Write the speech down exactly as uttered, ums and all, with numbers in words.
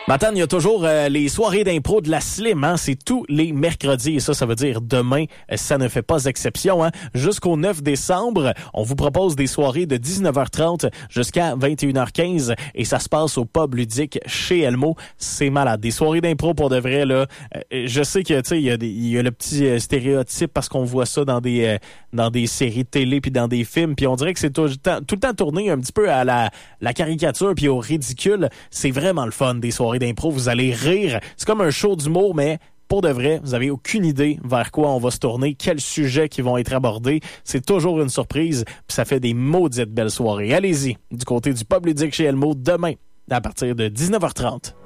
Matane, il y a toujours euh, les soirées d'impro de la Slim, hein? C'est tous les mercredis et ça, ça veut dire demain, ça ne fait pas exception, hein? Jusqu'au neuf décembre, on vous propose des soirées de dix-neuf heures trente jusqu'à vingt et une heures quinze et ça se passe au pub ludique chez Elmo. C'est malade. Des soirées d'impro pour de vrai, là. Euh, je sais que, tu sais, il y a des, il y a le petit euh, stéréotype parce qu'on voit ça dans des, euh, dans des séries de télé puis dans des films puis on dirait que c'est tout le temps, tout le temps tourné un petit peu à la, la caricature puis au ridicule. C'est vraiment le fun des soirées d'impro, vous allez rire. C'est comme un show d'humour, mais pour de vrai, vous avez aucune idée vers quoi on va se tourner, quels sujets qui vont être abordés. C'est toujours une surprise, puis ça fait des maudites belles soirées. Allez-y, du côté du pub ludique chez Elmo, demain, à partir de dix-neuf heures trente.